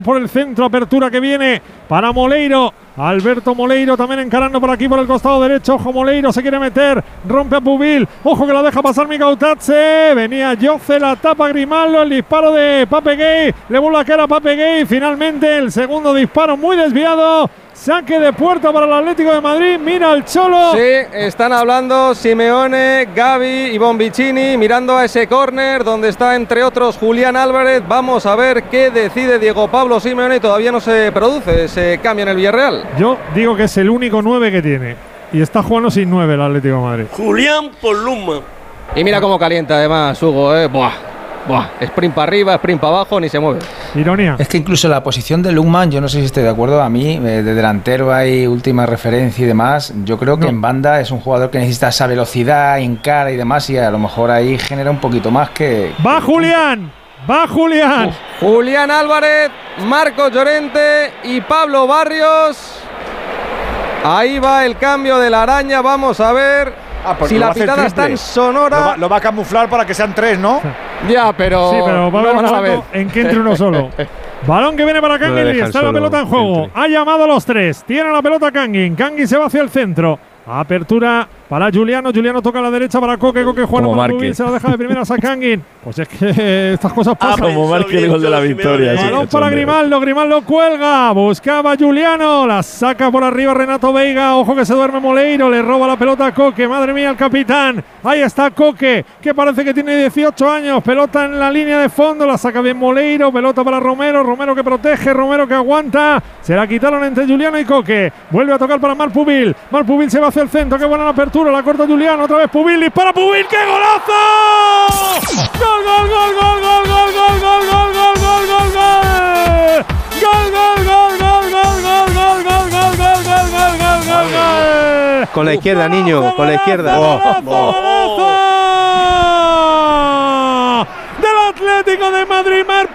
Por el centro, apertura que viene para Moleiro. Alberto Moleiro también encarando por aquí por el costado derecho. Ojo, Moleiro se quiere meter, rompe a Pubil. Ojo que la deja pasar Mikautadze. Venía Jose, la tapa Grimaldo. El disparo de Pape Gay. Le vuelve a caer a Pape Gay. Finalmente el segundo disparo muy desviado. Saque de puerta para el Atlético de Madrid. Mira el Cholo. Sí, están hablando Simeone, Gavi y Bonvicini mirando a ese córner donde está entre otros Julián Álvarez. Vamos a ver qué decide Diego Pablo Simeone. Todavía no se produce ese cambio en el Villarreal. Yo digo que es el único 9 que tiene. Y está jugando sin 9 el Atlético de Madrid. Julián Poluma. Y mira cómo calienta además Hugo, Buah, sprint para arriba, sprint para abajo, ni se mueve. Ironía. Es que incluso la posición de Lukman, yo no sé si estoy de acuerdo, a mí, de delantero hay última referencia y demás, yo creo que en banda es un jugador que necesita esa velocidad, encara y demás, y a lo mejor ahí genera un poquito más que... ¡Va Julián! ¡Va Julián! Julián Álvarez, Marcos Llorente y Pablo Barrios. Ahí va el cambio de la araña, vamos a ver... si la pitada es tan sonora... Lo va a camuflar para que sean 3, ¿no? Ya, pero... Sí, pero va a haber un vamos a ver momento en que entre uno solo. Balón que viene para Kangin y está la pelota en juego. Ha llamado a los 3. Tiene la pelota Kangin. Kangin se va hacia el centro. Apertura para Juliano. Juliano toca a la derecha para Coque. Coque juega para Pubil. Se la deja de primeras a Kangin. Pues es que estas cosas pasan. Como marque el gol de la victoria. Balón para Grimaldo. Grimaldo cuelga. Buscaba Juliano. La saca por arriba Renato Veiga. Ojo que se duerme Moleiro. Le roba la pelota a Coque. Madre mía, el capitán. Ahí está Coque, que parece que tiene 18 años. Pelota en la línea de fondo. La saca bien Moleiro. Pelota para Romero. Romero que protege. Romero que aguanta. Se la quitaron entre Juliano y Coque. Vuelve a tocar para Marc Pubil. Marc Pubil se va hacia el centro. Qué buena la apertura. La corta Juliano. Otra vez Pubil. Dispara Pubil. ¡Qué golazo! ¡Gol, gol, gol, gol, gol, gol, gol, gol, gol, gol, gol, gol, gol! ¡Gol, gol, gol, gol, gol, gol, gol, gol, gol, gol, gol, gol, gol, gol! Con la izquierda, niño, con la izquierda. Del Atlético de Madrid, Marc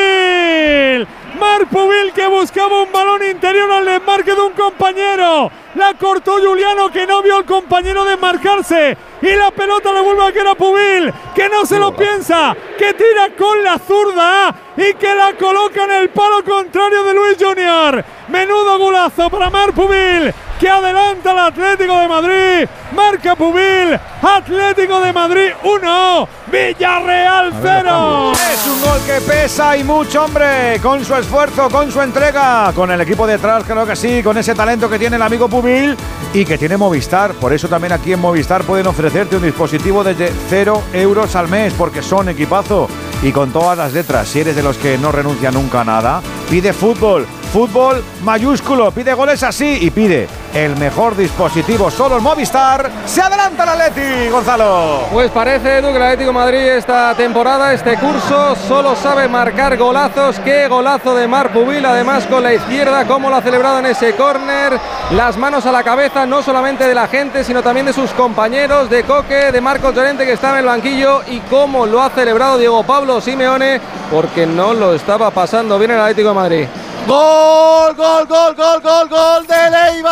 Pubil. Marc Pubil que buscaba un balón interior al desmarque de un compañero. La cortó Juliano, que no vio al compañero desmarcarse. Y la pelota le vuelve a caer a Pubil, que no se lo piensa, que tira con la zurda y que la coloca en el palo contrario de Luis Junior. Menudo golazo para Marc Pubil, que adelanta al Atlético de Madrid. Marca Pubil, Atlético de Madrid 1, Villarreal 0. Es un gol que pesa y mucho, hombre, con su esfuerzo, con su entrega, con el equipo detrás, creo que sí, con ese talento que tiene el amigo Pubil y que tiene Movistar. Por eso también aquí en Movistar pueden ofrecerte un dispositivo desde 0 euros al mes, porque son equipazo y con todas las letras. Si eres de los que no renuncia nunca a nada, pide fútbol. Fútbol mayúsculo, pide goles así y pide el mejor dispositivo solo en Movistar. Se adelanta el Atleti, Gonzalo. Pues parece, Edu, que el Atlético de Madrid esta temporada, este curso, solo sabe marcar golazos. Qué golazo de Marc Pubil, además con la izquierda, cómo lo ha celebrado en ese córner. Las manos a la cabeza, no solamente de la gente, sino también de sus compañeros, de Coque, de Marcos Llorente, que está en el banquillo, y cómo lo ha celebrado Diego Pablo Simeone, porque no lo estaba pasando bien el Atlético de Madrid. Gol, gol, gol, gol, gol, gol de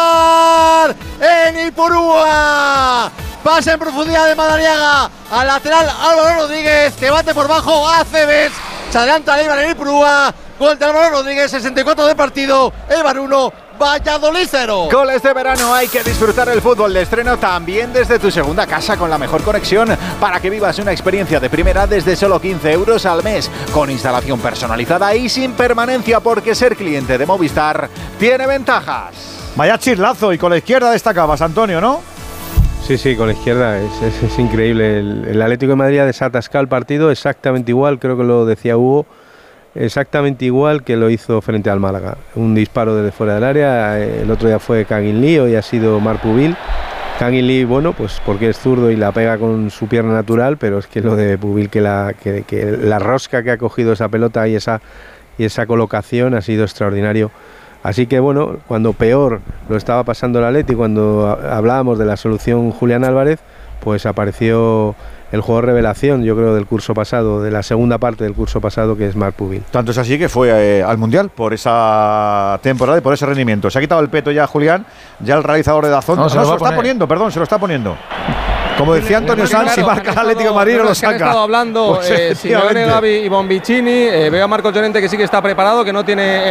Eibar en Ipurúa. Pase en profundidad de Madariaga al lateral Álvaro Rodríguez, que bate por bajo a Cebes. Se adelanta Eibar en Ipurúa. Gol de Álvaro Rodríguez, 64 de partido. Eibar 1, Valladolid 0. Con este verano hay que disfrutar el fútbol de estreno también desde tu segunda casa con la mejor conexión para que vivas una experiencia de primera desde solo 15 euros al mes, con instalación personalizada y sin permanencia, porque ser cliente de Movistar tiene ventajas. Vaya chirlazo, y con la izquierda destacabas, Antonio, ¿no? Sí, con la izquierda es increíble. El Atlético de Madrid ha desatascado el partido exactamente igual, creo que lo decía Hugo, exactamente igual que lo hizo frente al Málaga. Un disparo desde fuera del área, el otro día fue Kangin Lee, hoy ha sido Marc Pubil. Kangin Lee, bueno, pues porque es zurdo y la pega con su pierna natural, pero es que lo de Pubil, que la rosca que ha cogido esa pelota y esa colocación ha sido extraordinario. Así que bueno, cuando peor lo estaba pasando el Atleti, cuando hablábamos de la solución Julián Álvarez, pues apareció el jugador revelación, yo creo, del curso pasado, de la segunda parte del curso pasado, que es Marc Pubil. Tanto es así que fue al Mundial por esa temporada y por ese rendimiento. Se ha quitado el peto ya Julián, ya el realizador de Dazón. Se lo está poniendo. Como decía Antonio Sanz, si marca el Atlético de Madrid no lo saca. Han estado hablando Pues Simeone, Gavi y Bonvicini. Veo a Marcos Llorente que sí que está preparado, que no tiene